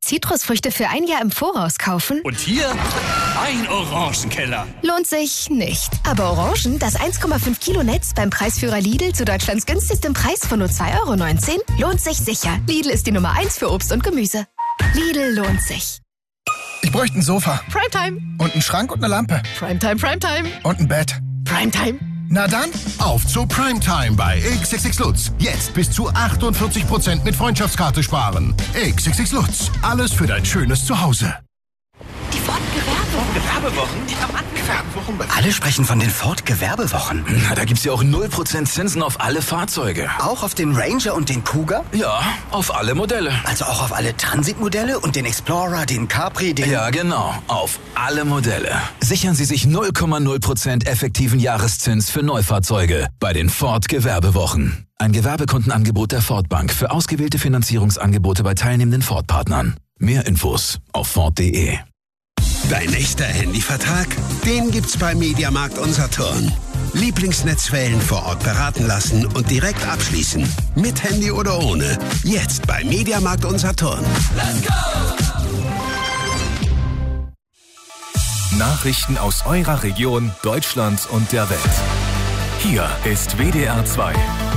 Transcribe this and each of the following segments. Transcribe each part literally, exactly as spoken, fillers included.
Zitrusfrüchte für ein Jahr im Voraus kaufen? Und hier ein Orangenkeller. Lohnt sich nicht. Aber Orangen, das eins Komma fünf Kilo Netz beim Preisführer Lidl zu Deutschlands günstigstem Preis von nur zwei Euro neunzehn, lohnt sich sicher. Lidl ist die Nummer eins für Obst und Gemüse. Lidl lohnt sich. Ich bräuchte ein Sofa. Primetime. Und einen Schrank und eine Lampe. Primetime, Primetime. Und ein Bett. Primetime. Na dann, auf zu Primetime bei X X X Lutz. Jetzt bis zu achtundvierzig Prozent mit Freundschaftskarte sparen. X X X Lutz. Alles für dein schönes Zuhause. Die Ford-Gewerbewochen. Gewerbewochen? Die Gewerbewochen. Alle sprechen von den Ford-Gewerbewochen. Na, da gibt's ja auch null Prozent Zinsen auf alle Fahrzeuge. Auch auf den Ranger und den Cougar? Ja, auf alle Modelle. Also auch auf alle Transit-Modelle und den Explorer, den Capri, den... Ja, genau. Auf alle Modelle. Sichern Sie sich null Komma null Prozent effektiven Jahreszins für Neufahrzeuge bei den Ford-Gewerbewochen. Ein Gewerbekundenangebot der Ford Bank für ausgewählte Finanzierungsangebote bei teilnehmenden Ford-Partnern. Mehr Infos auf Ford punkt de. Dein nächster Handyvertrag? Den gibt's bei Mediamarkt Unsaturn. Lieblingsnetzwellen vor Ort beraten lassen und direkt abschließen. Mit Handy oder ohne. Jetzt bei Mediamarkt Unsaturn. Let's go! Nachrichten aus eurer Region, Deutschland und der Welt. Hier ist W D R zwei.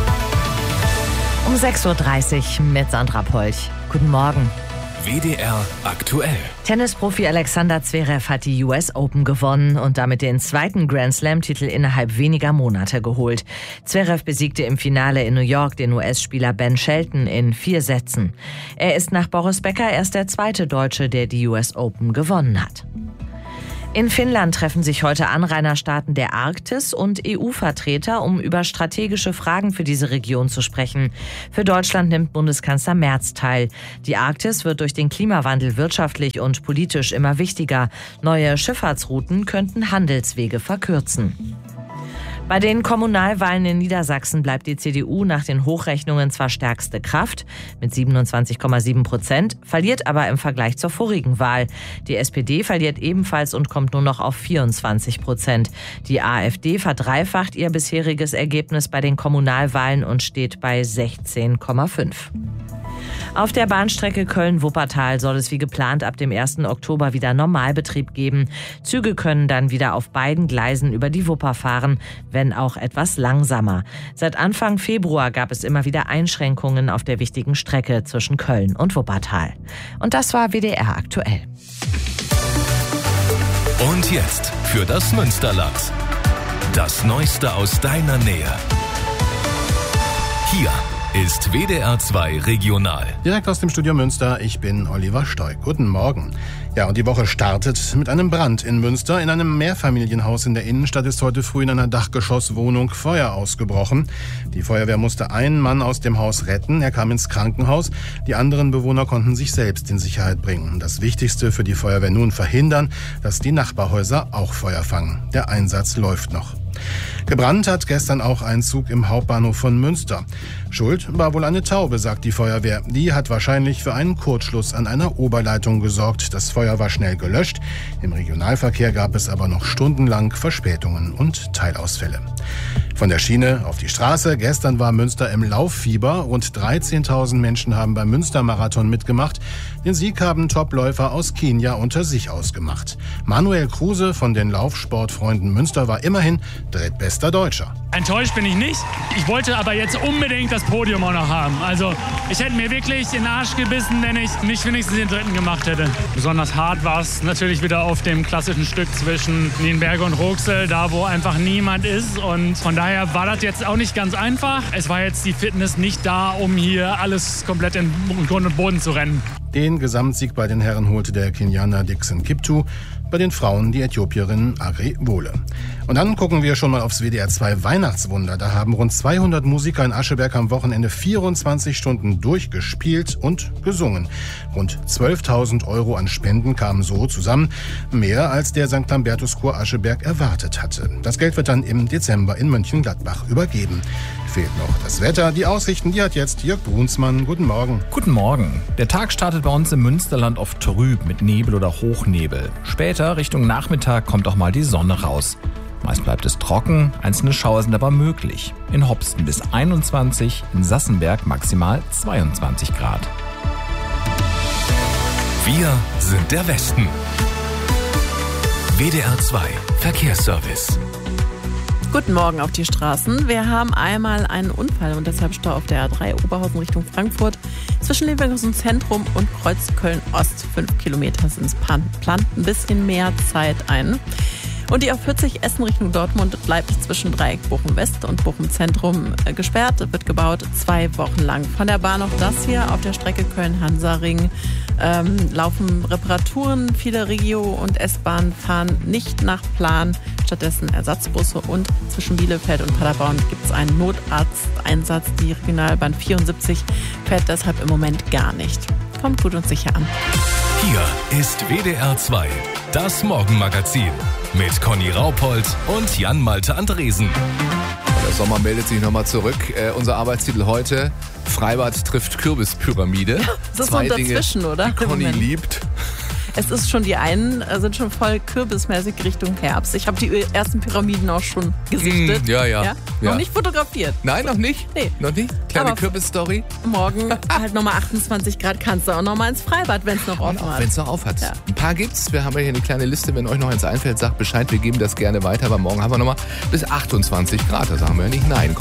Um sechs Uhr dreißig mit Sandra Polch. Guten Morgen. W D R aktuell. Tennisprofi Alexander Zverev hat die U S Open gewonnen und damit den zweiten Grand-Slam-Titel innerhalb weniger Monate geholt. Zverev besiegte im Finale in New York den U S-Spieler Ben Shelton in vier Sätzen. Er ist nach Boris Becker erst der zweite Deutsche, der die U S Open gewonnen hat. In Finnland treffen sich heute Anrainerstaaten der Arktis und E U-Vertreter, um über strategische Fragen für diese Region zu sprechen. Für Deutschland nimmt Bundeskanzler Merz teil. Die Arktis wird durch den Klimawandel wirtschaftlich und politisch immer wichtiger. Neue Schifffahrtsrouten könnten Handelswege verkürzen. Bei den Kommunalwahlen in Niedersachsen bleibt die C D U nach den Hochrechnungen zwar stärkste Kraft mit siebenundzwanzig Komma sieben Prozent, verliert aber im Vergleich zur vorigen Wahl. Die S P D verliert ebenfalls und kommt nur noch auf vierundzwanzig Prozent. Die AfD verdreifacht ihr bisheriges Ergebnis bei den Kommunalwahlen und steht bei sechzehn Komma fünf. Auf der Bahnstrecke Köln-Wuppertal soll es wie geplant ab dem ersten Oktober wieder Normalbetrieb geben. Züge können dann wieder auf beiden Gleisen über die Wupper fahren, wenn auch etwas langsamer. Seit Anfang Februar gab es immer wieder Einschränkungen auf der wichtigen Strecke zwischen Köln und Wuppertal. Und das war W D R aktuell. Und jetzt für das Münsterland. Das Neueste aus deiner Nähe. Hier ist W D R zwei Regional. Direkt aus dem Studio Münster, ich bin Oliver Stoick. Guten Morgen. Ja, und die Woche startet mit einem Brand in Münster. In einem Mehrfamilienhaus in der Innenstadt ist heute früh in einer Dachgeschosswohnung Feuer ausgebrochen. Die Feuerwehr musste einen Mann aus dem Haus retten. Er kam ins Krankenhaus. Die anderen Bewohner konnten sich selbst in Sicherheit bringen. Das Wichtigste für die Feuerwehr nun: verhindern, dass die Nachbarhäuser auch Feuer fangen. Der Einsatz läuft noch. Gebrannt hat gestern auch ein Zug im Hauptbahnhof von Münster. Schuld war wohl eine Taube, sagt die Feuerwehr. Die hat wahrscheinlich für einen Kurzschluss an einer Oberleitung gesorgt. Das Feuer war schnell gelöscht. Im Regionalverkehr gab es aber noch stundenlang Verspätungen und Teilausfälle. Von der Schiene auf die Straße. Gestern war Münster im Lauffieber. Rund dreizehntausend Menschen haben beim Münster-Marathon mitgemacht. Den Sieg haben Topläufer aus Kenia unter sich ausgemacht. Manuel Kruse von den Laufsportfreunden Münster war immerhin drittbester Deutscher. Enttäuscht bin ich nicht. Ich wollte aber jetzt unbedingt das Podium auch noch haben. Also ich hätte mir wirklich den Arsch gebissen, wenn ich nicht wenigstens den dritten gemacht hätte. Besonders hart war es natürlich wieder auf dem klassischen Stück zwischen Nienberge und Roxel, da wo einfach niemand ist. Und von daher war das jetzt auch nicht ganz einfach. Es war jetzt die Fitness nicht da, um hier alles komplett in Grund und Boden zu rennen. Den Gesamtsieg bei den Herren holte der Kenianer Dixon Kiptu, bei den Frauen die Äthiopierin Agri Wohle. Und dann gucken wir schon mal aufs W D R zwei Weihnachtswunder. Da haben rund zweihundert Musiker in Ascheberg am Wochenende vierundzwanzig Stunden durchgespielt und gesungen. Rund zwölftausend Euro an Spenden kamen so zusammen, mehr als der Sankt Lambertus Chor Ascheberg erwartet hatte. Das Geld wird dann im Dezember in Mönchengladbach übergeben. Fehlt noch das Wetter. Die Aussichten, die hat jetzt Jörg Brunsmann. Guten Morgen. Guten Morgen. Der Tag startet bei uns im Münsterland oft trüb mit Nebel oder Hochnebel. Später, Richtung Nachmittag, kommt auch mal die Sonne raus. Meist bleibt es trocken, einzelne Schauer sind aber möglich. In Hopsten bis einundzwanzig, in Sassenberg maximal zweiundzwanzig Grad. Wir sind der Westen. W D R zwei Verkehrsservice. Guten Morgen auf die Straßen. Wir haben einmal einen Unfall und deshalb Stau auf der A drei Oberhausen Richtung Frankfurt. Zwischen Leverkusen Zentrum und Kreuz Köln-Ost. Fünf Kilometer sind es, plant ein bisschen mehr Zeit ein. Und die A vierzig Essen Richtung Dortmund bleibt zwischen Dreieck Bochum-West und Bochum-Zentrum gesperrt. Wird gebaut zwei Wochen lang. Von der Bahn auch das hier auf der Strecke Köln-Hansaring. Ähm, laufen Reparaturen. Viele Regio- und S-Bahnen fahren nicht nach Plan. Stattdessen Ersatzbusse und zwischen Bielefeld und Paderborn gibt es einen Notarzteinsatz. Die Regionalbahn vierundsiebzig fährt deshalb im Moment gar nicht. Kommt gut und sicher an. Hier ist W D R zwei, das Morgenmagazin mit Conny Raupold und Jan-Malte Andresen. Der Sommer meldet sich nochmal zurück. Äh, unser Arbeitstitel heute: Freibad trifft Kürbispyramide. Ja, das ist Zwei so dazwischen, Dinge, oder? die Conny liebt. Es ist schon, die einen sind schon voll kürbismäßig Richtung Herbst. Ich habe die ersten Pyramiden auch schon gesichtet. Mm, ja, ja, ja. ja. Noch nicht fotografiert. Nein, noch nicht? Nee. Noch nicht? Kleine Kürbis-Story? Morgen halt nochmal achtundzwanzig Grad, kannst du auch nochmal ins Freibad, wenn es noch offen hat. Wenn es noch auf hat. Ja. Ein paar gibt's. Wir haben ja hier eine kleine Liste. Wenn euch noch eins einfällt, sagt Bescheid. Wir geben das gerne weiter. Aber morgen haben wir nochmal bis achtundzwanzig Grad. Da sagen wir ja nicht nein.